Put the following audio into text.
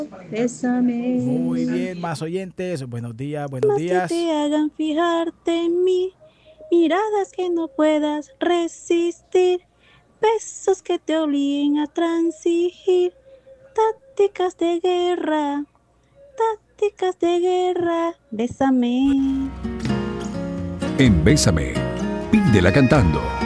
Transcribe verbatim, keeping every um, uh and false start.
Bésame. Muy bien, más oyentes. Buenos días, buenos Más días. que te hagan fijarte en mí, miradas que no puedas resistir, besos que te obliguen a transigir, tácticas de guerra, tácticas de guerra. Bésame. En Bésame, pídela cantando.